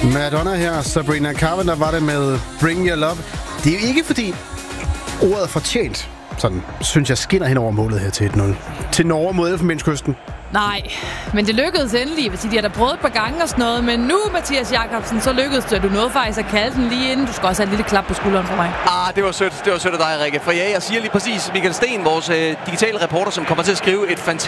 Madonna her, Sabrina Carpenter var det med Bring Your Love. Det er jo ikke fordi ordet fortjent, sådan synes jeg, skinner hen over målet her til 1-0. Til Norge mod Elfenbenskysten. Nej, men det lykkedes endelig. De har da prøvet et par gange og sådan noget. Men nu, Mathias Jakobsen, så lykkedes det. Du nåede faktisk at kalde den lige inden. Du skal også have et lille klap på skulderen for mig. Det var sødt. Det var sødt af dig, Rikke. For ja, jeg siger lige præcis, Michael Sten, vores digitale reporter, som kommer til at skrive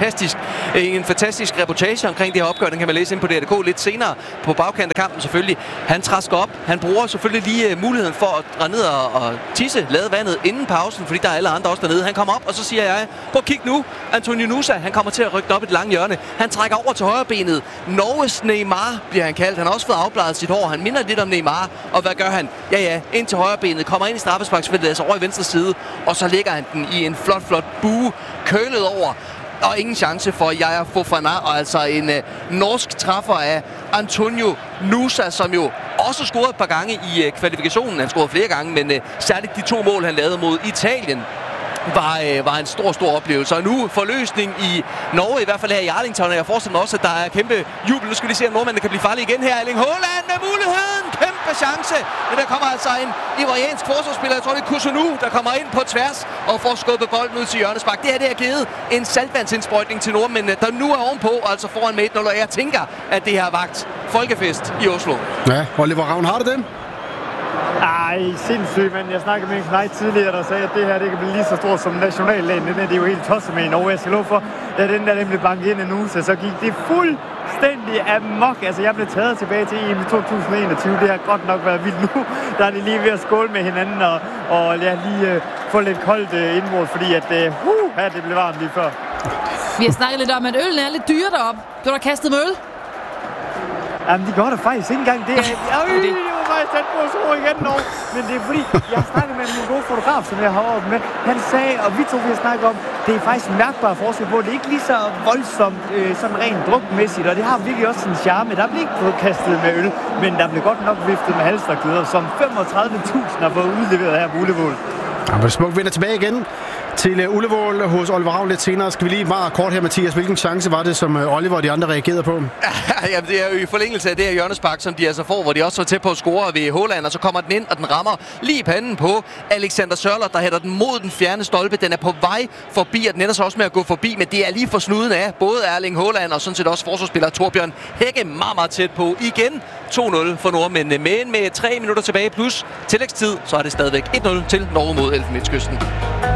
en fantastisk reportage omkring det her opgør. Den kan man læse ind på DRDK lidt senere på bagkant af kampen selvfølgelig. Han træsker op. Han bruger selvfølgelig lige muligheden for at dreje ned og tisse, lade vandet inden pausen, fordi der er alle andre også dernede. Han kommer op, og så siger jeg, prøv at kigge nu. Antonio Nusa, han kommer til at rykke op i det lange hjørne. Han trækker over til højre benet. Norges Neymar bliver han kaldt. Han har også fået afbladet sit hår. Han minder lidt om Neymar. Og hvad gør han? Ja, ind til højre benet. Kommer ind i straffesparksfeltet, altså over i venstre side. Og så lægger han den i en flot bue. Kølet over. Og ingen chance for Yaya Fofana. Og altså en norsk træffer af Antonio Nusa, som jo også scorede et par gange i kvalifikationen. Han scorede flere gange, men særligt de 2 mål, han lavede mod Italien, var en stor oplevelse. Og nu forløsning i Norge, i hvert fald her i Arlington, og jeg forestiller mig også, at der er kæmpe jubel. Nu skal vi se, om nordmanden kan blive farlig igen her. Erling Haaland med muligheden! Kæmpe chance! Men der kommer altså en ivoriansk forsvarsspiller, jeg tror det er Kusunu, der kommer ind på tværs og får skubbet bolden ud til hjørnespark. Det her, det har givet en saltvandsindsprøjtning til nordmændene, der nu er ovenpå, altså foran med 1-0, og jeg tænker, at det har vagt folkefest i Oslo. Ja, Oliver Ravn, har det det? Ej, sindssygt, men jeg snakkede med en knægt tidligere, der sagde, at det her det kan blive lige så stort som nationaldagen. Det er jo helt tosset med i Norge. Jeg skal love for, da den der blev banket ind nu, så gik det fuldstændig amok. Altså, jeg blev taget tilbage til EM i 2021. Det har godt nok været vildt nu. Der er de lige ved at skåle med hinanden og lige få lidt koldt indmål, fordi at det blev varmt lige før. Vi har snakket lidt om, at øllen er lidt dyre deroppe. Du har kastet med øl? Jamen, de gør der faktisk ikke engang. Det var faktisk tæt på at slå igen nu. Men det er fordi, jeg har snakket med en god fotograf, som jeg har oppe med. Han sagde, og vi har snakket om, det er faktisk mærkbart forskel på. Det er ikke lige så voldsomt, sådan rent drukmæssigt, og det har virkelig også en charme. Der bliver ikke fået kastet med øl, men der blev godt nok viftet med halsterklæder, som 35.000 har fået udleveret her på Ullevål. Ja, men smukt vinder tilbage igen til Ullevål hos Oliver Ravn lidt senere. Skal vi lige meget kort her, Mathias. Hvilken chance var det, som Oliver og de andre reagerede på? Jamen, det er jo i forlængelse af det her hjørnespark, som de altså får, hvor de også var tæt på at score ved Haaland, og så kommer den ind, og den rammer lige i panden på Alexander Sørloth, der hætter den mod den fjerne stolpe. Den er på vej forbi, og den ender så også med at gå forbi, men det er lige for snuden af både Erling Haaland og sådan set også forsvarsspiller Torbjørn Hække meget tæt på. Igen 2-0 for nordmændene, men med 3 minutter tilbage plus tillægstid, så er det stadigvæk 1-0 til Norge mod Elfenbenskysten.